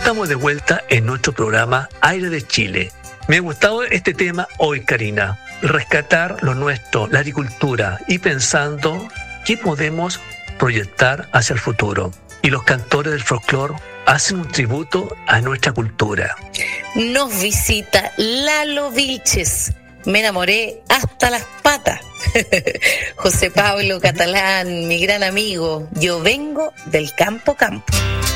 estamos de vuelta en nuestro programa Aire de Chile. Me ha gustado este tema hoy, Karina. Rescatar lo nuestro, la agricultura, y pensando qué podemos proyectar hacia el futuro. Y los cantores del folclore hacen un tributo a nuestra cultura. Nos visita Lalo Vilches. Me enamoré hasta las patas. José Pablo Catalán, mi gran amigo. Yo vengo del campo.